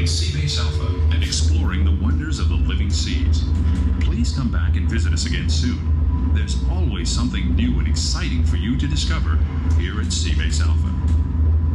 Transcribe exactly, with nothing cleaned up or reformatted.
discovering Seabase Alpha. and exploring the wonders of the living seas. Please come back and visit us again soon. There's always something new and exciting for you to discover here at Seabase Alpha.